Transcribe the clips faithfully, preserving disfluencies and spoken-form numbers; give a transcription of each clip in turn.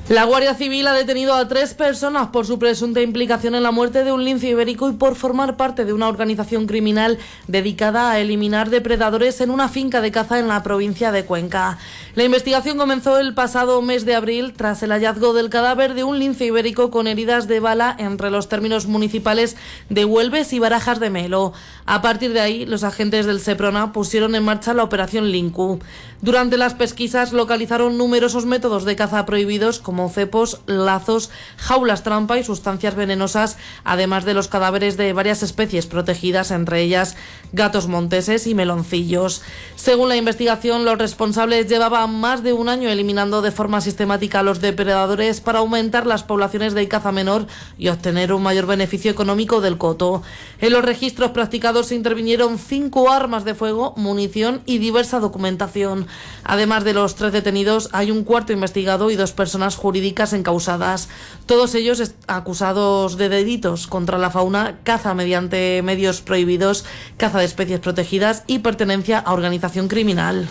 La Guardia Civil ha detenido a tres personas por su presunta implicación en la muerte de un lince ibérico y por formar parte de una organización criminal dedicada a eliminar depredadores en una finca de caza en la provincia de Cuenca. La investigación comenzó el pasado mes de abril tras el hallazgo del cadáver de un lince ibérico con heridas de bala entre los términos municipales de Huelves y Barajas de Melo. A partir de ahí, los agentes del Seprona pusieron en marcha la operación Linku. Durante las pesquisas localizaron numerosos métodos de caza prohibidos como como cepos, lazos, jaulas trampa y sustancias venenosas, además de los cadáveres de varias especies protegidas, entre ellas gatos monteses y meloncillos. Según la investigación, los responsables llevaban más de un año eliminando de forma sistemática a los depredadores para aumentar las poblaciones de caza menor y obtener un mayor beneficio económico del coto. En los registros practicados se intervinieron cinco armas de fuego, munición y diversa documentación. Además de los tres detenidos, hay un cuarto investigado y dos personas jurídicas encausadas, todos ellos acusados de delitos contra la fauna, caza mediante medios prohibidos, caza de especies protegidas y pertenencia a organización criminal.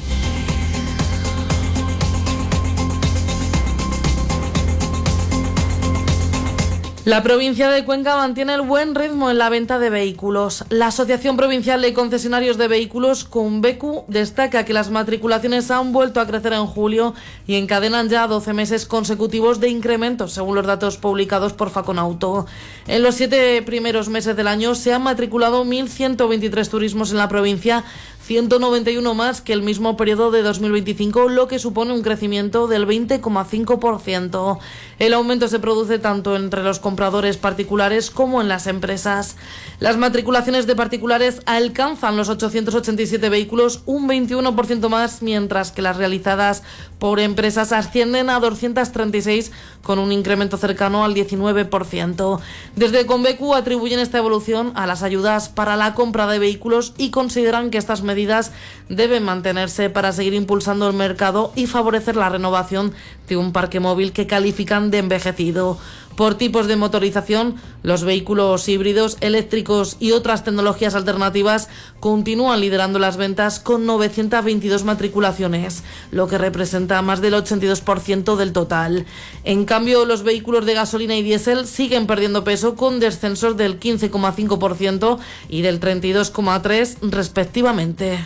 La provincia de Cuenca mantiene el buen ritmo en la venta de vehículos. La Asociación Provincial de Concesionarios de Vehículos, Convecu, destaca que las matriculaciones han vuelto a crecer en julio y encadenan ya doce meses consecutivos de incrementos, según los datos publicados por Faconauto. En los siete primeros meses del año se han matriculado mil ciento veintitrés turismos en la provincia, ciento noventa y uno más que el mismo periodo de dos mil veinticinco, lo que supone un crecimiento del veinte coma cinco por ciento. El aumento se produce tanto entre los compradores particulares como en las empresas. Las matriculaciones de particulares alcanzan los ochocientos ochenta y siete vehículos, un veintiuno por ciento más, mientras que las realizadas por empresas ascienden a doscientos treinta y seis, con un incremento cercano al diecinueve por ciento. Desde Convecu atribuyen esta evolución a las ayudas para la compra de vehículos y consideran que estas medidas deben mantenerse para seguir impulsando el mercado y favorecer la renovación de un parque móvil que califican de envejecido. Por tipos de motorización, los vehículos híbridos, eléctricos y otras tecnologías alternativas continúan liderando las ventas con novecientas veintidós matriculaciones, lo que representa más del ochenta y dos por ciento del total. En cambio, los vehículos de gasolina y diésel siguen perdiendo peso con descensos del quince coma cinco por ciento y del treinta y dos coma tres por ciento respectivamente.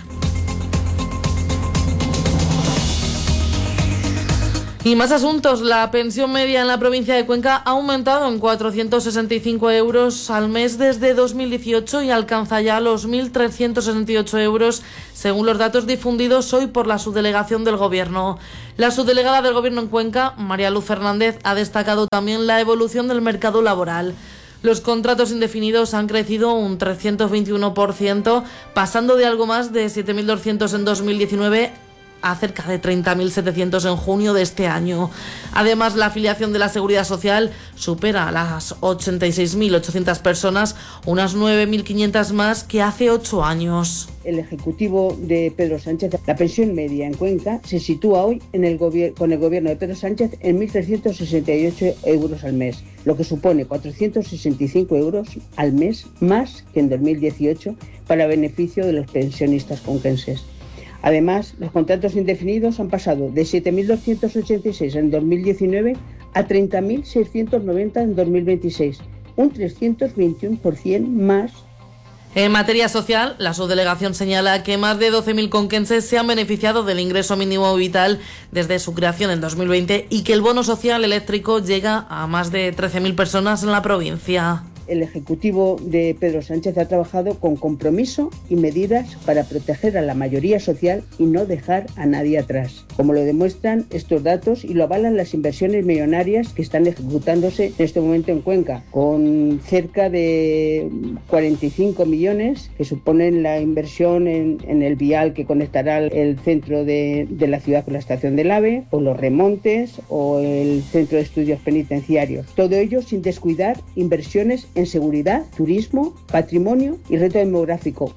Y más asuntos. La pensión media en la provincia de Cuenca ha aumentado en cuatrocientos sesenta y cinco euros al mes desde dos mil dieciocho y alcanza ya los mil trescientos sesenta y ocho euros, según los datos difundidos hoy por la subdelegación del Gobierno. La subdelegada del Gobierno en Cuenca, María Luz Fernández, ha destacado también la evolución del mercado laboral. Los contratos indefinidos han crecido un trescientos veintiuno por ciento, pasando de algo más de siete mil doscientos en dos mil diecinueve a cerca de treinta mil setecientos en junio de este año. Además, la afiliación de la Seguridad Social supera las ochenta y seis mil ochocientas personas, unas nueve mil quinientas más que hace ocho años. El Ejecutivo de Pedro Sánchez, la pensión media en Cuenca se sitúa hoy en el gobier- con el Gobierno de Pedro Sánchez en mil trescientos sesenta y ocho euros al mes, lo que supone cuatrocientos sesenta y cinco euros al mes más que en dos mil dieciocho para beneficio de los pensionistas conquenses. Además, los contratos indefinidos han pasado de siete mil doscientos ochenta y seis en dos mil diecinueve a treinta mil seiscientos noventa en dos mil veintiséis, un trescientos veintiuno por ciento más. En materia social, la subdelegación señala que más de doce mil conquenses se han beneficiado del ingreso mínimo vital desde su creación en dos mil veinte y que el bono social eléctrico llega a más de trece mil personas en la provincia. El Ejecutivo de Pedro Sánchez ha trabajado con compromiso y medidas para proteger a la mayoría social y no dejar a nadie atrás, como lo demuestran estos datos y lo avalan las inversiones millonarias que están ejecutándose en este momento en Cuenca, con cerca de cuarenta y cinco millones que suponen la inversión en, en el vial que conectará el centro de, de la ciudad con la estación del AVE, o los remontes, o el centro de estudios penitenciarios. Todo ello sin descuidar inversiones en seguridad, turismo, patrimonio y reto demográfico.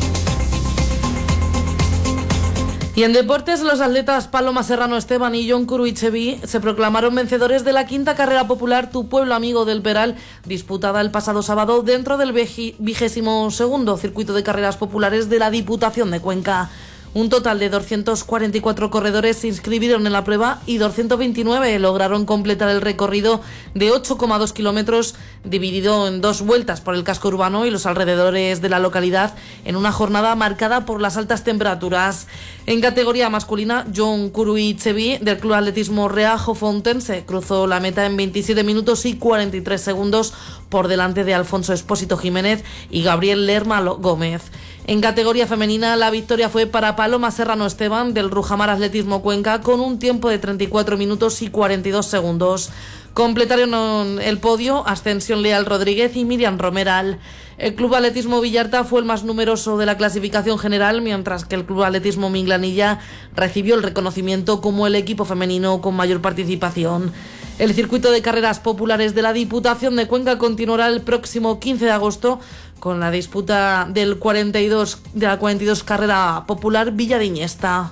Y en deportes, los atletas Paloma Serrano Esteban y Jon Kuruitsevi se proclamaron vencedores de la quinta carrera popular Tu Pueblo Amigo del Peral, disputada el pasado sábado dentro del vigésimo segundo circuito de carreras populares de la Diputación de Cuenca. Un total de doscientos cuarenta y cuatro corredores se inscribieron en la prueba y doscientos veintinueve lograron completar el recorrido de ocho coma dos kilómetros dividido en dos vueltas por el casco urbano y los alrededores de la localidad en una jornada marcada por las altas temperaturas. En categoría masculina, John Curuichevi del Club Atletismo Reajo Fontense cruzó la meta en veintisiete minutos y cuarenta y tres segundos por delante de Alfonso Espósito Jiménez y Gabriel Lerma Gómez. En categoría femenina, la victoria fue para Paloma Serrano Esteban del Rujamar Atletismo Cuenca con un tiempo de treinta y cuatro minutos y cuarenta y dos segundos. Completaron el podio Ascensión Leal Rodríguez y Miriam Romeral. El Club Atletismo Villarta fue el más numeroso de la clasificación general, mientras que el Club Atletismo Minglanilla recibió el reconocimiento como el equipo femenino con mayor participación. El circuito de carreras populares de la Diputación de Cuenca continuará el próximo quince de agosto con la disputa del cuarenta y dos, de la cuarenta y dos Carrera Popular Villa de Iñesta.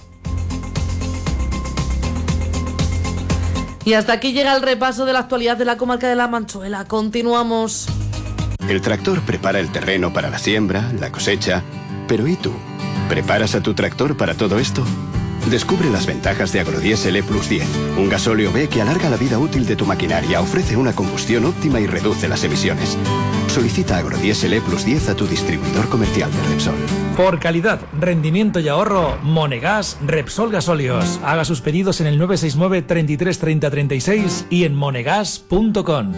Y hasta aquí llega el repaso de la actualidad de la comarca de La Manchuela. Continuamos. El tractor prepara el terreno para la siembra, la cosecha. Pero ¿y tú? ¿Preparas a tu tractor para todo esto? Descubre las ventajas de Agrodiesel E plus diez, un gasóleo B que alarga la vida útil de tu maquinaria, ofrece una combustión óptima y reduce las emisiones. Solicita Agrodiesel E plus diez a tu distribuidor comercial de Repsol. Por calidad, rendimiento y ahorro, Monegas Repsol Gasóleos. Haga sus pedidos en el nueve seis nueve, treinta y tres, treinta, treinta y seis y en monegas punto com.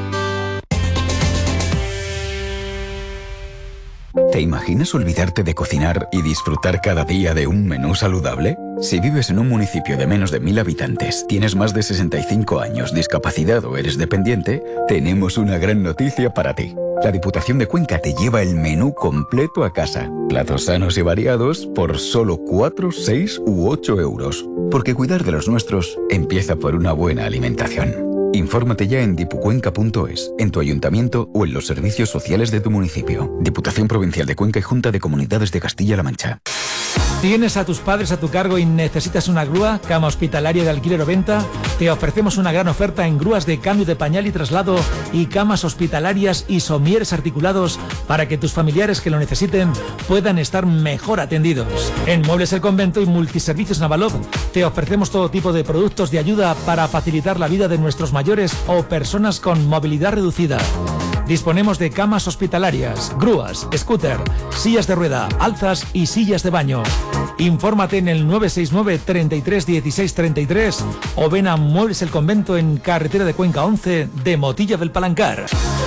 ¿Te imaginas olvidarte de cocinar y disfrutar cada día de un menú saludable? Si vives en un municipio de menos de mil habitantes, tienes más de sesenta y cinco años, discapacidad o eres dependiente, tenemos una gran noticia para ti. La Diputación de Cuenca te lleva el menú completo a casa. Platos sanos y variados por solo cuatro, seis u ocho euros. Porque cuidar de los nuestros empieza por una buena alimentación. Infórmate ya en dipucuenca punto es, en tu ayuntamiento o en los servicios sociales de tu municipio. Diputación Provincial de Cuenca y Junta de Comunidades de Castilla-La Mancha. ¿Tienes a tus padres a tu cargo y necesitas una grúa, cama hospitalaria de alquiler o venta? Te ofrecemos una gran oferta en grúas de cambio de pañal y traslado y camas hospitalarias y somieres articulados para que tus familiares que lo necesiten puedan estar mejor atendidos. En Muebles El Convento y Multiservicios Navalov te ofrecemos todo tipo de productos de ayuda para facilitar la vida de nuestros mayores o personas con movilidad reducida. Disponemos de camas hospitalarias, grúas, scooter, sillas de rueda, alzas y sillas de baño. Infórmate en el nueve seis nueve, treinta y tres, dieciséis, treinta y tres o ven a Muebles El Convento en Carretera de Cuenca once de Motilla del Palancar.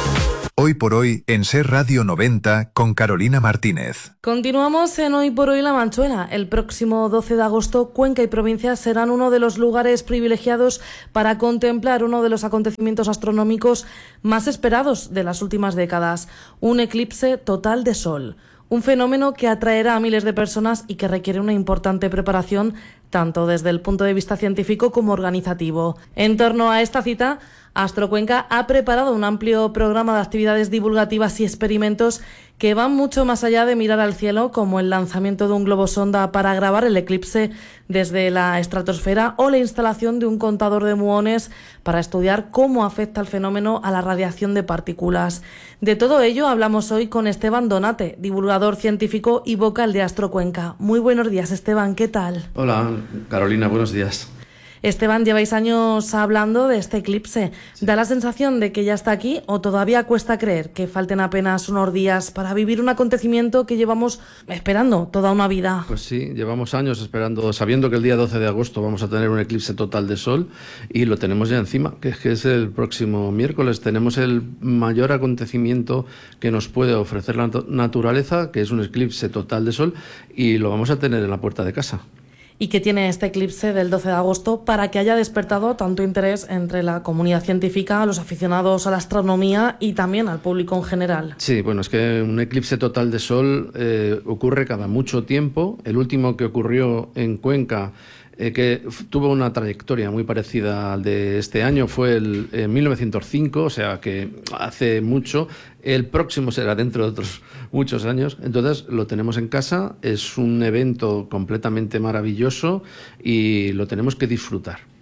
Hoy por hoy en Ser Radio noventa con Carolina Martínez. Continuamos en Hoy por Hoy La Manchuela. El próximo doce de agosto, Cuenca y provincia serán uno de los lugares privilegiados para contemplar uno de los acontecimientos astronómicos más esperados de las últimas décadas, un eclipse total de sol. Un fenómeno que atraerá a miles de personas y que requiere una importante preparación tanto desde el punto de vista científico como organizativo. En torno a esta cita, Astrocuenca ha preparado un amplio programa de actividades divulgativas y experimentos que van mucho más allá de mirar al cielo, como el lanzamiento de un globo sonda para grabar el eclipse desde la estratosfera o la instalación de un contador de muones para estudiar cómo afecta el fenómeno a la radiación de partículas. De todo ello hablamos hoy con Esteban Donate, divulgador científico y vocal de Astrocuenca. Muy buenos días, Esteban, ¿qué tal? Hola, Carolina, buenos días. Esteban, lleváis años hablando de este eclipse. Sí. ¿Da la sensación de que ya está aquí o todavía cuesta creer que falten apenas unos días para vivir un acontecimiento que llevamos esperando toda una vida? Pues sí, llevamos años esperando, sabiendo que el día doce de agosto vamos a tener un eclipse total de sol y lo tenemos ya encima, que es, que es el próximo miércoles. Tenemos el mayor acontecimiento que nos puede ofrecer la naturaleza, que es un eclipse total de sol, y lo vamos a tener en la puerta de casa. ¿Y qué tiene este eclipse del doce de agosto para que haya despertado tanto interés entre la comunidad científica, los aficionados a la astronomía y también al público en general? Sí, bueno, es que un eclipse total de sol eh, ocurre cada mucho tiempo. El último que ocurrió en Cuenca, eh, que tuvo una trayectoria muy parecida al de este año, fue el, en mil novecientos cinco, o sea que hace mucho. El próximo será dentro de otros muchos años. Entonces lo tenemos en casa, es un evento completamente maravilloso y lo tenemos que disfrutar.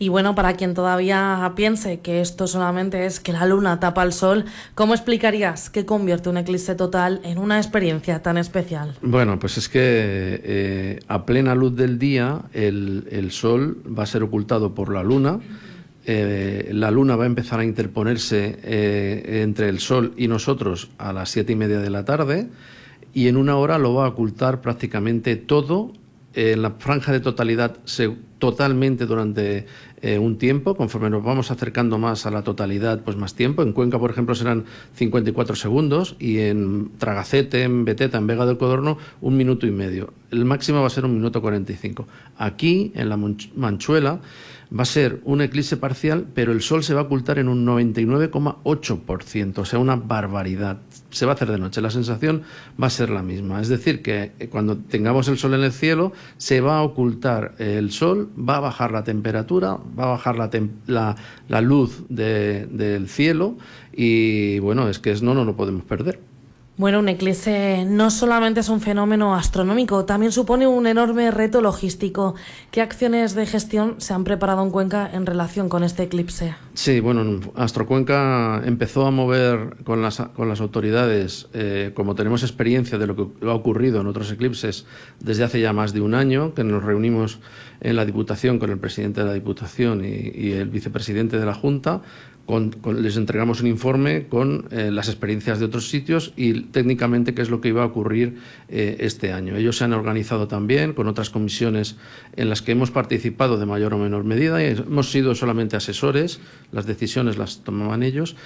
Y bueno, para quien todavía piense que esto solamente es que la luna tapa el sol, ¿cómo explicarías qué convierte un eclipse total en una experiencia tan especial? Bueno, pues es que eh, a plena luz del día el, el sol va a ser ocultado por la luna. Eh, la luna va a empezar a interponerse eh, entre el sol y nosotros a las siete y media de la tarde, y en una hora lo va a ocultar prácticamente todo. En la franja de totalidad se, totalmente durante eh, un tiempo. Conforme nos vamos acercando más a la totalidad, pues más tiempo. En Cuenca, por ejemplo, serán cincuenta y cuatro segundos, y en Tragacete, en Beteta, en Vega del Codorno, un minuto y medio. El máximo va a ser un minuto cuarenta y cinco. Aquí, en la Manchuela, va a ser un eclipse parcial, pero el sol se va a ocultar en un noventa y nueve coma ocho por ciento, o sea, una barbaridad. Se va a hacer de noche, la sensación va a ser la misma. Es decir, que cuando tengamos el sol en el cielo, se va a ocultar el sol, va a bajar la temperatura, va a bajar la, tem la, la luz de, del cielo, y bueno, es que es, no, no lo podemos perder. Bueno, un eclipse no solamente es un fenómeno astronómico, también supone un enorme reto logístico. ¿Qué acciones de gestión se han preparado en Cuenca en relación con este eclipse? Sí, bueno, Astrocuenca empezó a mover con las, con las autoridades, eh, como tenemos experiencia de lo que ha ocurrido en otros eclipses desde hace ya más de un año, que nos reunimos en la Diputación con el presidente de la Diputación y, y el vicepresidente de la Junta. Con, con, les entregamos un informe con eh, las experiencias de otros sitios y técnicamente qué es lo que iba a ocurrir eh, este año. Ellos se han organizado también con otras comisiones en las que hemos participado de mayor o menor medida, y hemos sido solamente asesores, las decisiones las tomaban ellos,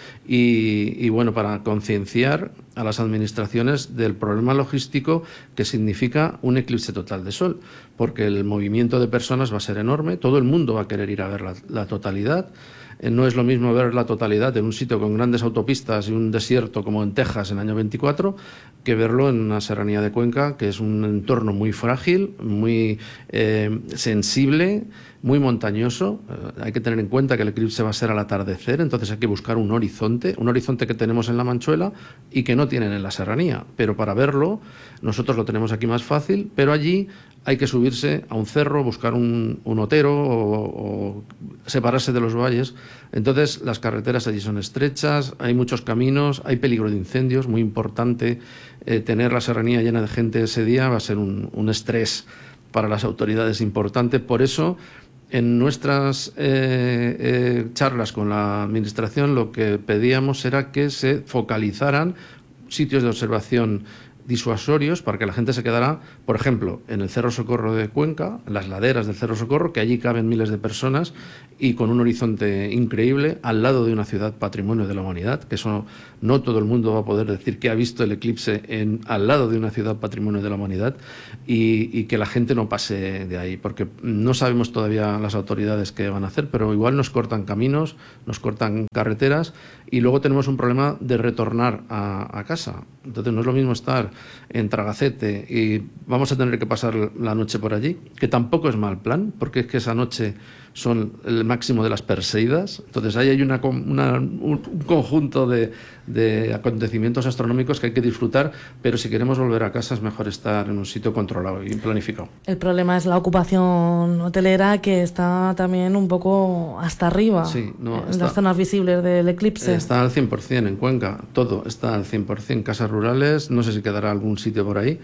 y, y bueno, para concienciar a las administraciones del problema logístico que significa un eclipse total de sol, porque el movimiento de personas va a ser enorme, todo el mundo va a querer ir a ver la, la totalidad. No es lo mismo ver la totalidad en un sitio con grandes autopistas y un desierto como en Texas en el año veinticuatro, que verlo en una serranía de Cuenca, que es un entorno muy frágil, muy eh, sensible, muy montañoso. Eh, hay que tener en cuenta que el eclipse va a ser al atardecer, entonces hay que buscar un horizonte, un horizonte que tenemos en la Manchuela y que no tienen en la serranía. Pero para verlo, nosotros lo tenemos aquí más fácil, pero allí hay que subirse a un cerro, buscar un, un otero o, o separarse de los valles. Entonces las carreteras allí son estrechas, hay muchos caminos, hay peligro de incendios, muy importante. Eh, tener la serranía llena de gente ese día va a ser un, un estrés para las autoridades importante. Por eso, en nuestras eh, eh, charlas con la Administración, lo que pedíamos era que se focalizaran sitios de observación disuasorios para que la gente se quedara, por ejemplo, en el Cerro Socorro de Cuenca, en las laderas del Cerro Socorro, que allí caben miles de personas y con un horizonte increíble, al lado de una ciudad patrimonio de la humanidad, que eso no, no todo el mundo va a poder decir que ha visto el eclipse en, al lado de una ciudad patrimonio de la humanidad, y, y que la gente no pase de ahí, porque no sabemos todavía las autoridades qué van a hacer, pero igual nos cortan caminos, nos cortan carreteras, y luego tenemos un problema de retornar a, a casa. Entonces no es lo mismo estar en Tragacete y vamos a tener que pasar la noche por allí, que tampoco es mal plan, porque es que esa noche son el máximo de las Perseidas. Entonces ahí hay una, una, un conjunto de, de acontecimientos astronómicos que hay que disfrutar, pero si queremos volver a casa es mejor estar en un sitio controlado y planificado. El problema es la ocupación hotelera, que está también un poco hasta arriba, sí, no, en está, las zonas visibles del eclipse. Está al cien por cien en Cuenca, todo está al cien por cien, casas rurales, no sé si quedará algún sitio por ahí,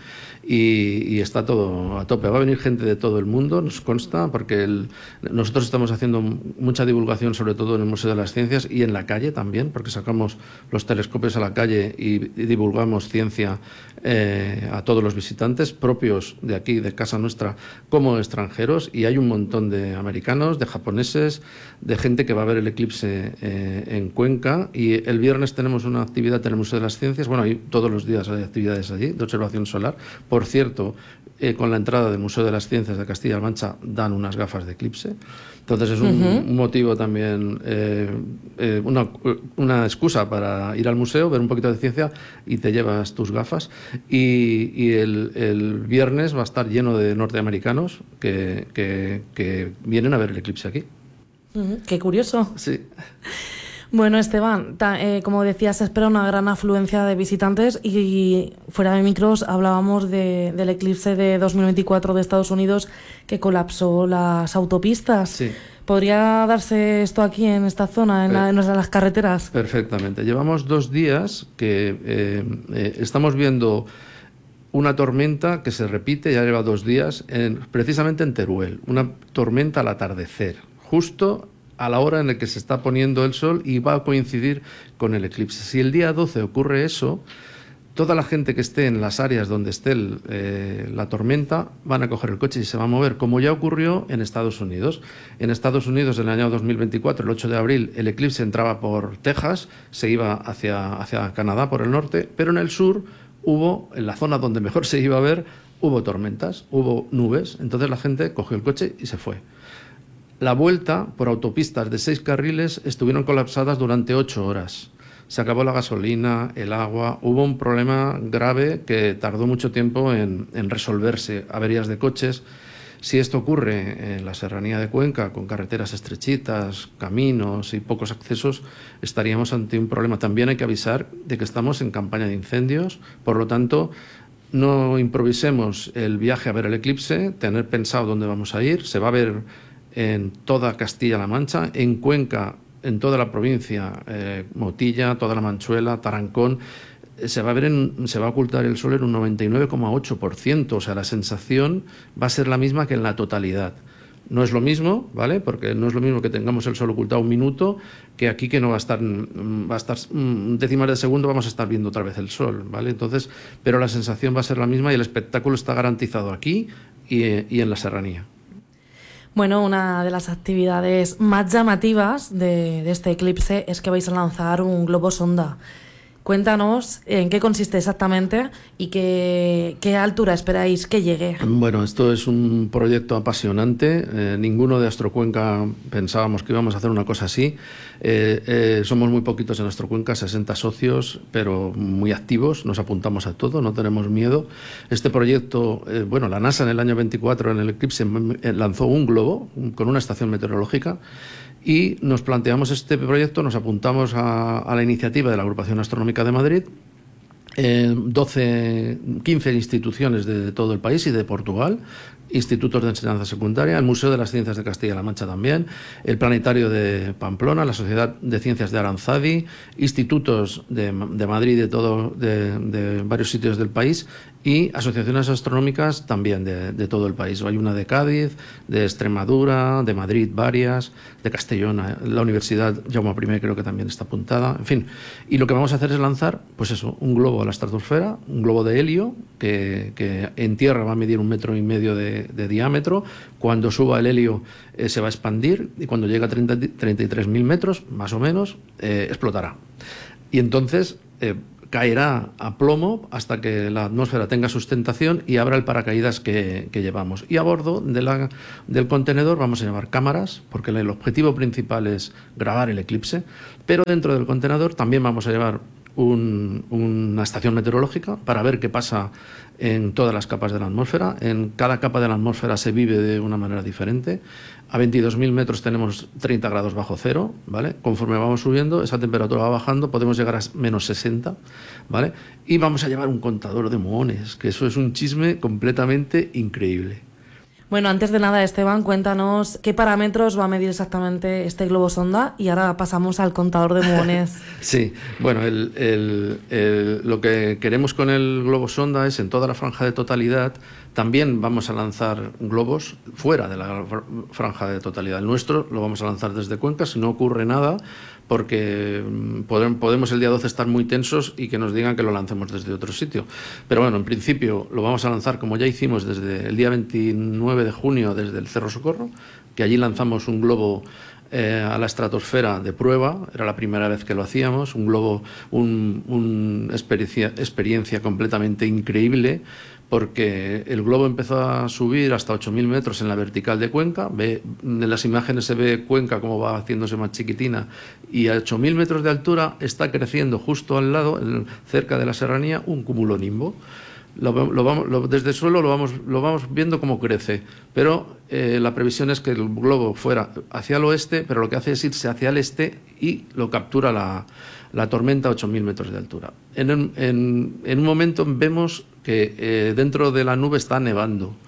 y, y está todo a tope. Va a venir gente de todo el mundo, nos consta, porque el, nosotros estamos haciendo mucha divulgación, sobre todo en el Museo de las Ciencias y en la calle también, porque sacamos los telescopios a la calle y, y divulgamos ciencia eh, a todos los visitantes, propios de aquí, de casa nuestra, como extranjeros, y hay un montón de americanos, de japoneses, de gente que va a ver el eclipse eh, en Cuenca. Y el viernes tenemos una actividad en el Museo de las Ciencias, bueno, hay, todos los días hay actividades allí de observación solar. Por cierto, eh, con la entrada del Museo de las Ciencias de Castilla-La Mancha dan unas gafas de eclipse. Entonces es un, uh-huh. un motivo también, eh, eh, una, una excusa para ir al museo, ver un poquito de ciencia, y te llevas tus gafas. Y, y el, el viernes va a estar lleno de norteamericanos que, que, que vienen a ver el eclipse aquí. Uh-huh. Qué curioso. Sí. Bueno, Esteban, ta, eh, como decías, se espera una gran afluencia de visitantes, y, y fuera de micros hablábamos de, del eclipse de dos mil veinticuatro de Estados Unidos, que colapsó las autopistas. Sí. ¿Podría darse esto aquí en esta zona, en, la, en las carreteras? Perfectamente. Llevamos dos días que eh, eh, estamos viendo una tormenta que se repite, ya lleva dos días, en, precisamente en Teruel. Una tormenta al atardecer, justo a la hora en la que se está poniendo el sol y va a coincidir con el eclipse. Si el día doce ocurre eso, toda la gente que esté en las áreas donde esté el, eh, la tormenta van a coger el coche y se va a mover, como ya ocurrió en Estados Unidos. En Estados Unidos, en el año dos mil veinticuatro, el ocho de abril, el eclipse entraba por Texas, se iba hacia, hacia Canadá por el norte, pero en el sur hubo, en la zona donde mejor se iba a ver, hubo tormentas, hubo nubes, entonces la gente cogió el coche y se fue. La vuelta por autopistas de seis carriles estuvieron colapsadas durante ocho horas. Se acabó la gasolina, el agua, hubo un problema grave que tardó mucho tiempo en, en resolverse, averías de coches. Si esto ocurre en la serranía de Cuenca, con carreteras estrechitas, caminos y pocos accesos, estaríamos ante un problema. También hay que avisar de que estamos en campaña de incendios, por lo tanto, no improvisemos el viaje a ver el eclipse, tener pensado dónde vamos a ir. Se va a ver en toda Castilla-La Mancha, en Cuenca, en toda la provincia, eh, Motilla, toda la Manchuela, Tarancón. Se va a ver en, se va a ocultar el sol en un noventa y nueve coma ocho por ciento, o sea, la sensación va a ser la misma que en la totalidad. No es lo mismo, ¿vale? Porque no es lo mismo que tengamos el sol ocultado un minuto que aquí, que no va a estar, va a estar décimas de segundo, vamos a estar viendo otra vez el sol, ¿vale? Entonces, pero la sensación va a ser la misma y el espectáculo está garantizado aquí y, y en la serranía. Bueno, una de las actividades más llamativas de, de este eclipse es que vais a lanzar un globo sonda. Cuéntanos en qué consiste exactamente y qué, qué altura esperáis que llegue. Bueno, esto es un proyecto apasionante. Eh, ninguno de Astrocuenca pensábamos que íbamos a hacer una cosa así. Eh, eh, somos muy poquitos en Astrocuenca, sesenta socios, pero muy activos. Nos apuntamos a todo, no tenemos miedo. Este proyecto, eh, bueno, la NASA en el año veinticuatro, en el eclipse, lanzó un globo con una estación meteorológica. Y nos planteamos este proyecto, nos apuntamos a, a la iniciativa de la Agrupación Astronómica de Madrid, eh, doce, quince instituciones de, de todo el país y de Portugal, institutos de enseñanza secundaria, el Museo de las Ciencias de Castilla-La Mancha también, el Planetario de Pamplona, la Sociedad de Ciencias de Aranzadi, institutos de, de Madrid, de, todo, de, de varios sitios del país, y asociaciones astronómicas también de, de todo el país. Hay una de Cádiz, de Extremadura, de Madrid varias, de Castellón, la Universidad Jaume primero creo que también está apuntada, en fin. Y lo que vamos a hacer es lanzar, pues eso, un globo a la estratosfera, un globo de helio, que, que en tierra va a medir un metro y medio de, de diámetro. Cuando suba el helio eh, se va a expandir y cuando llegue a treinta, treinta y tres mil metros, más o menos, eh, explotará. Y entonces eh, caerá a plomo hasta que la atmósfera tenga sustentación y abra el paracaídas que, que llevamos. Y a bordo de la, del contenedor vamos a llevar cámaras, porque el objetivo principal es grabar el eclipse, pero dentro del contenedor también vamos a llevar un, una estación meteorológica para ver qué pasa en todas las capas de la atmósfera. En cada capa de la atmósfera se vive de una manera diferente. A veintidós mil metros tenemos treinta grados bajo cero, ¿vale? Conforme vamos subiendo, esa temperatura va bajando, podemos llegar a menos sesenta, ¿vale? Y vamos a llevar un contador de muones, que eso es un chisme completamente increíble. Bueno, antes de nada, Esteban, cuéntanos qué parámetros va a medir exactamente este globo sonda y ahora pasamos al contador de muones. Sí, bueno, el, el, el, lo que queremos con el globo sonda es en toda la franja de totalidad. También vamos a lanzar globos fuera de la franja de totalidad. El nuestro lo vamos a lanzar desde Cuenca, si no ocurre nada, porque podemos el día doce estar muy tensos y que nos digan que lo lancemos desde otro sitio. Pero bueno, en principio lo vamos a lanzar como ya hicimos desde el día veintinueve de junio desde el Cerro Socorro, que allí lanzamos un globo eh, a la estratosfera de prueba. Era la primera vez que lo hacíamos, un globo, un, un experiencia, experiencia completamente increíble, porque el globo empezó a subir hasta ocho mil metros en la vertical de Cuenca. Ve, en las imágenes se ve Cuenca como va haciéndose más chiquitina, y a ocho mil metros de altura está creciendo justo al lado, en, cerca de la serranía, un cumulonimbo. Lo, lo vamos, lo, desde el suelo lo vamos, lo vamos viendo cómo crece, pero eh, la previsión es que el globo fuera hacia el oeste, pero lo que hace es irse hacia el este y lo captura la, la tormenta a ocho mil metros de altura. En, en, en un momento vemos que eh, dentro de la nube está nevando.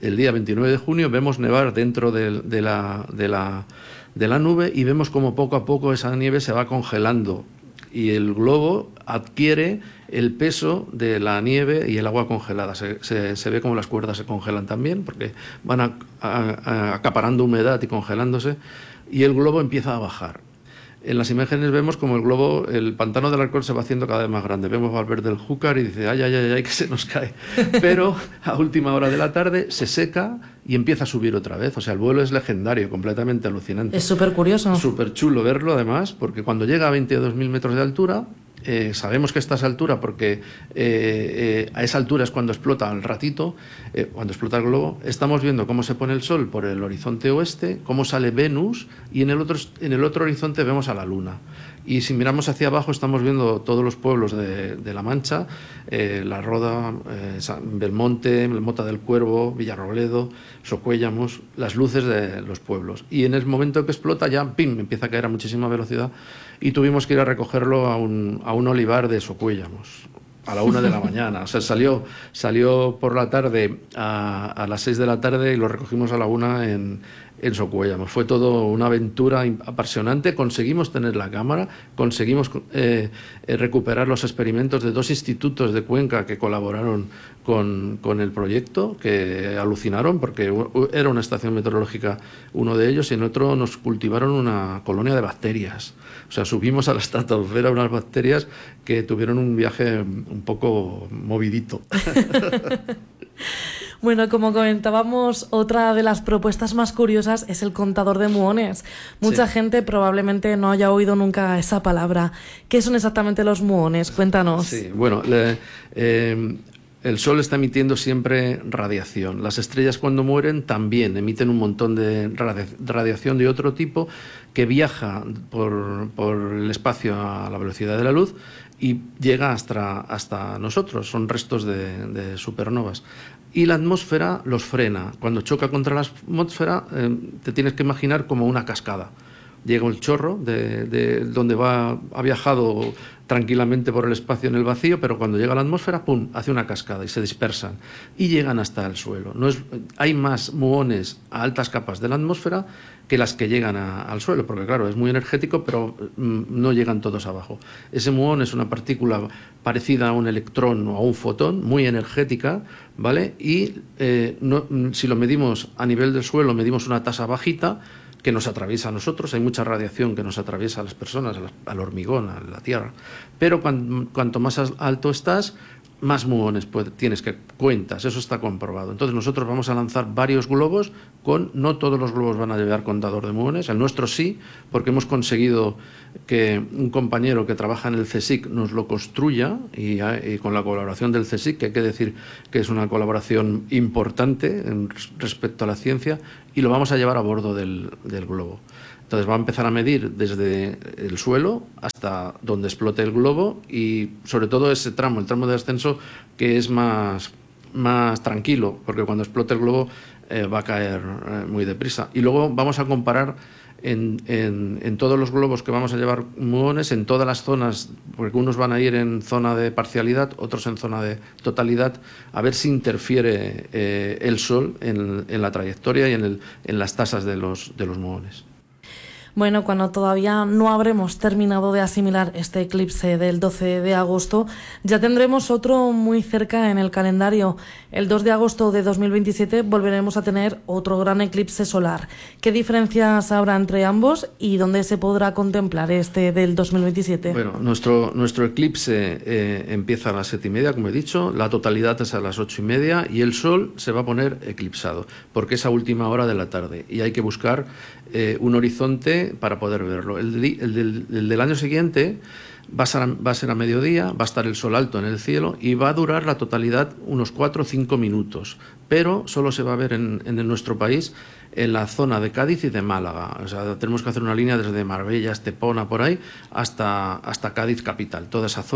el día veintinueve de junio vemos nevar dentro de, de, la, de, la, de la nube y vemos como poco a poco esa nieve se va congelando y el globo adquiere el peso de la nieve y el agua congelada. Se, se, se ve como las cuerdas se congelan también porque van a, a, a, acaparando humedad y congelándose y el globo empieza a bajar. En las imágenes vemos como el globo, el pantano del Alcor se va haciendo cada vez más grande. Vemos a Valverde del Júcar y dice, ay, ay, ay, ay, que se nos cae. Pero a última hora de la tarde se seca y empieza a subir otra vez. O sea, el vuelo es legendario, completamente alucinante. Es súper curioso. Súper chulo verlo, además, porque cuando llega a veintidós mil metros de altura, eh, sabemos que está a esa altura porque eh, eh, a esa altura es cuando explota al ratito, eh, cuando explota el globo, estamos viendo cómo se pone el sol por el horizonte oeste, cómo sale Venus y en el otro, en el otro horizonte vemos a la luna. Y si miramos hacia abajo estamos viendo todos los pueblos de, de La Mancha, eh, La Roda, eh, Belmonte, Mota del Cuervo, Villarrobledo, Socuéllamos, las luces de los pueblos. Y en el momento que explota ya, ¡pim!, empieza a caer a muchísima velocidad y tuvimos que ir a recogerlo a un, a un olivar de Socuéllamos a la una de la mañana. O sea, salió, salió por la tarde a, a las seis de la tarde y lo recogimos a la una en, en Socuéllamos. Fue todo una aventura apasionante. Conseguimos tener la cámara, conseguimos eh, eh, recuperar los experimentos de dos institutos de Cuenca que colaboraron con, con el proyecto, que alucinaron porque era una estación meteorológica uno de ellos y en otro nos cultivaron una colonia de bacterias. O sea, subimos a la estratosfera unas bacterias que tuvieron un viaje un poco movidito. Bueno, como comentábamos, otra de las propuestas más curiosas es el contador de muones. Mucha sí. gente probablemente no haya oído nunca esa palabra. ¿Qué son exactamente los muones? Cuéntanos. Sí, bueno, le, eh, el Sol está emitiendo siempre radiación. Las estrellas cuando mueren también emiten un montón de radiación de otro tipo que viaja por, por el espacio a la velocidad de la luz y llega hasta, hasta nosotros. Son restos de, de supernovas. Y la atmósfera los frena. Cuando choca contra la atmósfera, eh, te tienes que imaginar como una cascada. Llega el chorro de, de donde va, ha viajado tranquilamente por el espacio en el vacío, pero cuando llega a la atmósfera, ¡pum!, hace una cascada y se dispersan y llegan hasta el suelo. No es, hay más muones a altas capas de la atmósfera que las que llegan a, al suelo, porque claro, es muy energético, pero mm, no llegan todos abajo. Ese muón es una partícula parecida a un electrón o a un fotón, muy energética, ¿vale? Y eh, no, si lo medimos a nivel del suelo, medimos una tasa bajita, que nos atraviesa a nosotros. Hay mucha radiación que nos atraviesa a las personas, al hormigón, a la tierra. Pero cuan, cuanto más alto estás, más muones puede, tienes que cuentas. Eso está comprobado. Entonces nosotros vamos a lanzar varios globos con... No todos los globos van a llevar contador de muones. El nuestro sí, porque hemos conseguido que un compañero que trabaja en el CSIC nos lo construya y, y con la colaboración del CSIC, que hay que decir que es una colaboración importante en, respecto a la ciencia, y lo vamos a llevar a bordo del, del globo. Entonces va a empezar a medir desde el suelo hasta donde explote el globo y sobre todo ese tramo, el tramo de ascenso, que es más, más tranquilo, porque cuando explote el globo eh, va a caer eh, muy deprisa. Y luego vamos a comparar en, en, en todos los globos que vamos a llevar muones, en todas las zonas, porque unos van a ir en zona de parcialidad, otros en zona de totalidad, a ver si interfiere eh, el Sol en, en la trayectoria y en, el, en las tasas de los, de los muones. Bueno, cuando todavía no habremos terminado de asimilar este eclipse del doce de agosto, ya tendremos otro muy cerca en el calendario. El dos de agosto de dos mil veintisiete volveremos a tener otro gran eclipse solar. ¿Qué diferencias habrá entre ambos y dónde se podrá contemplar este del dos mil veintisiete? Bueno, nuestro, nuestro eclipse eh, empieza a las siete y media, como he dicho, la totalidad es a las ocho y media y el Sol se va a poner eclipsado, porque es a última hora de la tarde y hay que buscar eh, un horizonte para poder verlo. El, de, el, del, el del año siguiente va a, ser a, va a ser a mediodía, va a estar el sol alto en el cielo y va a durar la totalidad unos cuatro o cinco minutos, pero solo se va a ver en, en nuestro país en la zona de Cádiz y de Málaga. O sea, tenemos que hacer una línea desde Marbella, Estepona, por ahí, hasta, hasta Cádiz capital. Toda esa zona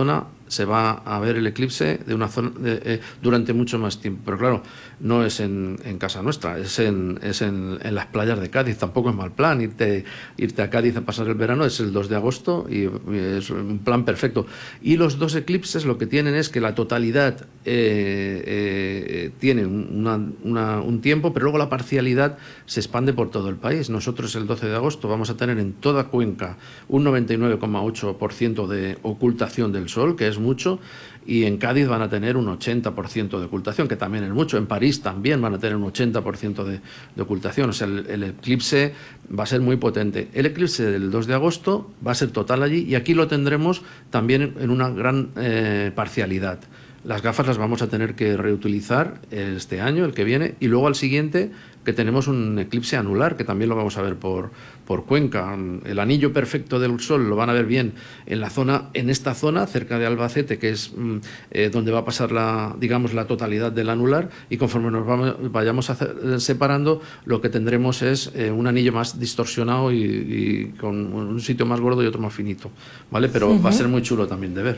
se va a ver el eclipse de una zona de, eh, durante mucho más tiempo. Pero claro, no es en, en casa nuestra, es, en, es en, en las playas de Cádiz. Tampoco es mal plan irte, irte a Cádiz a pasar el verano, es el dos de agosto y es un plan perfecto. Y los dos eclipses lo que tienen es que la totalidad eh, eh, tiene una, una, un tiempo, pero luego la parcialidad se expande por todo el país. Nosotros el doce de agosto vamos a tener en toda Cuenca un noventa y nueve coma ocho por ciento de ocultación del sol, que es mucho, y en Cádiz van a tener un ochenta por ciento de ocultación, que también es mucho. En París también van a tener un ochenta por ciento de, de ocultación. O sea, el, el eclipse va a ser muy potente. El eclipse del dos de agosto va a ser total allí, y aquí lo tendremos también en una gran eh, parcialidad. Las gafas las vamos a tener que reutilizar este año, el que viene, y luego al siguiente, que tenemos un eclipse anular, que también lo vamos a ver por, por Cuenca. El anillo perfecto del sol lo van a ver bien en la zona, en esta zona, cerca de Albacete, que es eh, donde va a pasar la, digamos, la totalidad del anular, y conforme nos vamos, vayamos a hacer, separando, lo que tendremos es eh, un anillo más distorsionado y, y con un sitio más gordo y otro más finito, ¿vale? Pero uh-huh. va a ser muy chulo también de ver.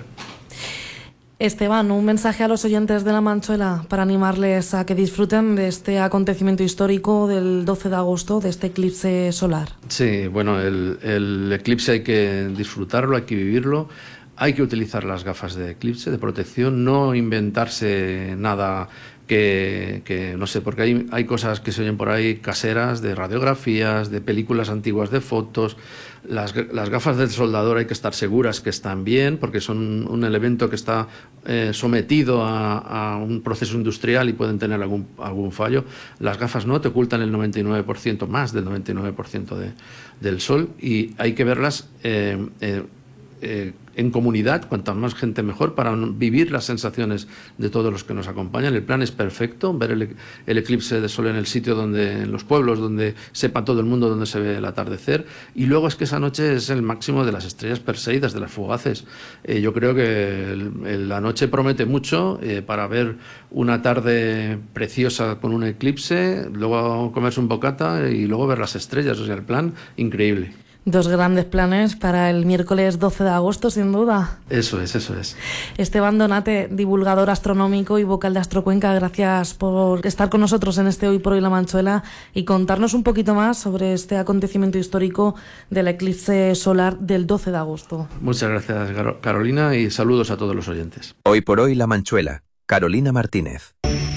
Esteban, un mensaje a los oyentes de La Manchuela para animarles a que disfruten de este acontecimiento histórico del doce de agosto, de este eclipse solar. Sí, bueno, el, el eclipse hay que disfrutarlo, hay que vivirlo, hay que utilizar las gafas de eclipse, de protección, no inventarse nada que, que no sé, porque hay, hay cosas que se oyen por ahí caseras, de radiografías, de películas antiguas de fotos. Las, las gafas del soldador hay que estar seguras que están bien, porque son un elemento que está eh, sometido a, a un proceso industrial y pueden tener algún, algún fallo. Las gafas no, te ocultan el noventa y nueve por ciento, más del noventa y nueve por ciento de, del sol, y hay que verlas eh, eh, eh, en comunidad, cuanta más gente mejor, para vivir las sensaciones de todos los que nos acompañan. El plan es perfecto, ver el, el eclipse de sol en el sitio donde, en los pueblos donde sepa todo el mundo dónde se ve el atardecer, y luego es que esa noche es el máximo de las estrellas perseídas, de las fugaces. Eh, yo creo que el, el, la noche promete mucho eh, para ver una tarde preciosa con un eclipse, luego comerse un bocata y luego ver las estrellas. O sea, el plan increíble. Dos grandes planes para el miércoles doce de agosto, sin duda. Eso es, eso es. Esteban Donate, divulgador astronómico y vocal de Astrocuenca, gracias por estar con nosotros en este Hoy por Hoy La Manchuela y contarnos un poquito más sobre este acontecimiento histórico del eclipse solar del doce de agosto. Muchas gracias, Carolina, y saludos a todos los oyentes. Hoy por Hoy La Manchuela, Carolina Martínez.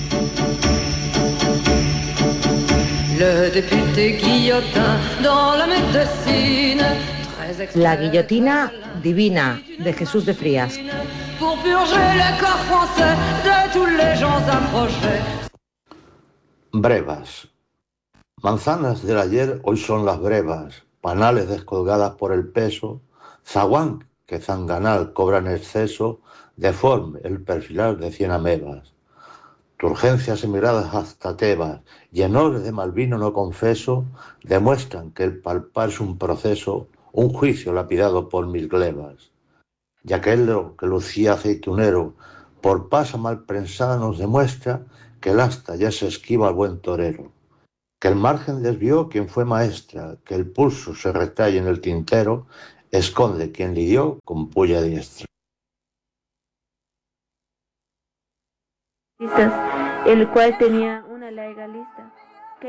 La guillotina divina de Jesús de Frías. Brevas. Manzanas del ayer hoy son las brevas, panales descolgadas por el peso, zaguán que zanganal cobran exceso, deforme el perfilar de cien amebas. Turgencias emigradas hasta Tebas y enores de mal vino no confeso demuestran que el palpar es un proceso, un juicio lapidado por mis glebas. Y aquello que lucía aceitunero por pasa mal prensada nos demuestra que el asta ya se esquiva al buen torero, que el margen desvió quien fue maestra, que el pulso se retalle en el tintero, esconde quien lidió con puya diestra. El cual tenía una larga lista